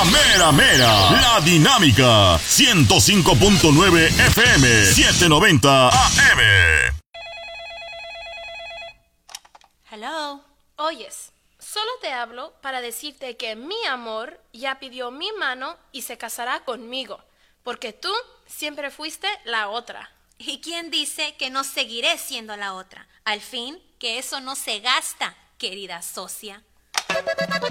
mera mera. La Dinámica. 105.9 FM. 790 AM. Hello. Oyes, solo te hablo para decirte que mi amor ya pidió mi mano y se casará conmigo, porque tú siempre fuiste la otra. ¿Y quién dice que no seguiré siendo la otra? Al fin, que eso no se gasta, querida socia.